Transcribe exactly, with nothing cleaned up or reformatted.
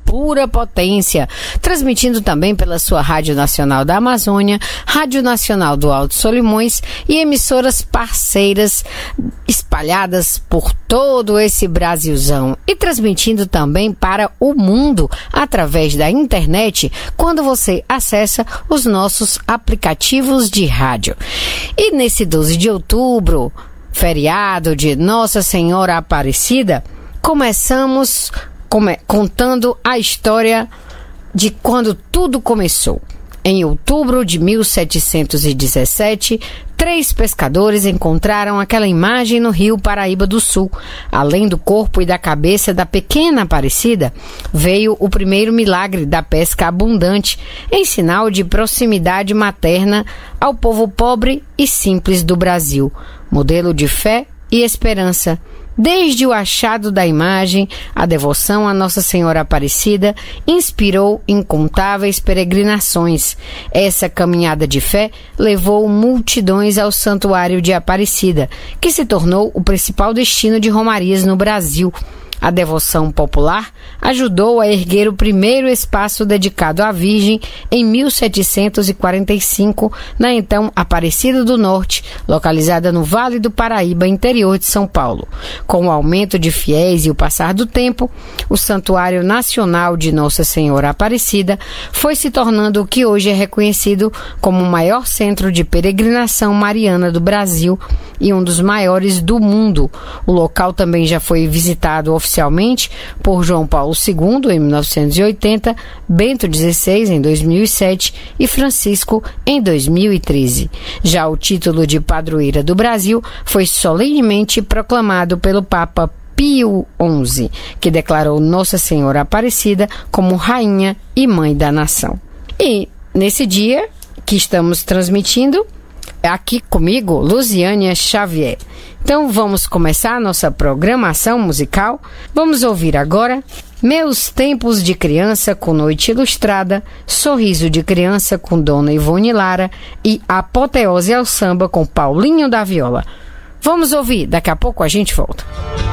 pura potência, transmitindo também pela sua Rádio Nacional da Amazônia, Rádio Nacional do Alto Solimões e emissoras parceiras espalhadas por todo esse Brasilzão e transmitindo também para o mundo através da internet quando você acessa os nossos aplicativos de rádio. E nesse doze de outubro, feriado de Nossa Senhora Aparecida, começamos come, contando a história de quando tudo começou. Em outubro de mil setecentos e dezessete, três pescadores encontraram aquela imagem no rio Paraíba do Sul. Além do corpo e da cabeça da pequena Aparecida, veio o primeiro milagre da pesca abundante, em sinal de proximidade materna ao povo pobre e simples do Brasil, modelo de fé e esperança. Desde o achado da imagem, a devoção a Nossa Senhora Aparecida inspirou incontáveis peregrinações. Essa caminhada de fé levou multidões ao Santuário de Aparecida, que se tornou o principal destino de romarias no Brasil. A devoção popular ajudou a erguer o primeiro espaço dedicado à Virgem em mil setecentos e quarenta e cinco, na então Aparecida do Norte, localizada no Vale do Paraíba, interior de São Paulo. Com o aumento de fiéis e o passar do tempo, o Santuário Nacional de Nossa Senhora Aparecida foi se tornando o que hoje é reconhecido como o maior centro de peregrinação mariana do Brasil e um dos maiores do mundo. O local também já foi visitado oficialmente oficialmente por João Paulo segundo em mil novecentos e oitenta, Bento dezesseis em dois mil e sete e Francisco em dois mil e treze. Já o título de padroeira do Brasil foi solenemente proclamado pelo Papa Pio onze, que declarou Nossa Senhora Aparecida como rainha e mãe da nação. E nesse dia que estamos transmitindo, aqui comigo, Luziânia Xavier. Então vamos começar a nossa programação musical. Vamos ouvir agora Meus Tempos de Criança com Noite Ilustrada, Sorriso de Criança com Dona Ivone Lara e Apoteose ao Samba com Paulinho da Viola. Vamos ouvir, daqui a pouco a gente volta.